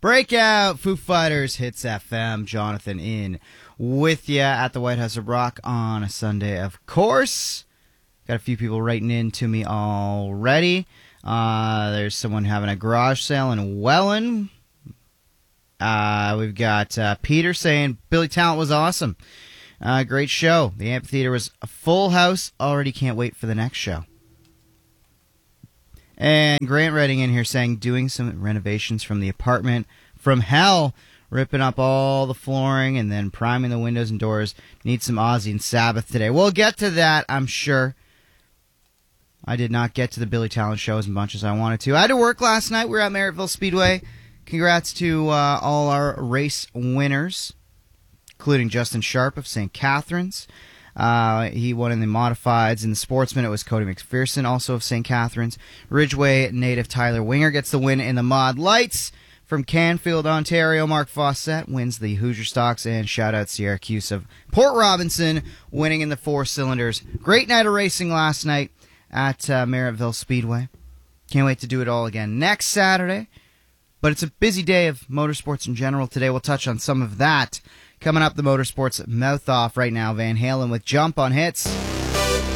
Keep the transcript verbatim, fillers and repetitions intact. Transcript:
Breakout, Foo Fighters, Hits F M. Jonathan in with you at the White House of Rock on a Sunday, of course. Got a few people writing in to me already. Uh, there's someone having a garage sale in Welland. Uh, we've got uh, Peter saying Billy Talent was awesome. Uh, great show. The amphitheater was a full house. Already can't wait for the next show. And Grant writing in here saying doing some renovations from the apartment from hell, ripping up all the flooring and then priming the windows and doors. Need some Ozzy and Sabbath today. We'll get to that, I'm sure. I did not get to the Billy Talent show as much as I wanted to. I had to work last night. We were at Merrittville Speedway. Congrats to uh, all our race winners, including Justin Sharp of Saint Catharines. Uh, he won in the modifieds. In the sportsman, it was Cody McPherson, also of Saint Catharines. Ridgeway native Tyler Winger gets the win in the mod lights. From Canfield, Ontario, Mark Fawcett wins the Hoosier Stocks. And shout-out Sierra Cuse of Port Robinson winning in the four cylinders. Great night of racing last night at uh, Merrittville Speedway. Can't wait to do it all again next Saturday. But it's a busy day of motorsports in general today. We'll touch on some of that. Coming up, the Motorsports Mouth Off right now. Van Halen with Jump on Hits.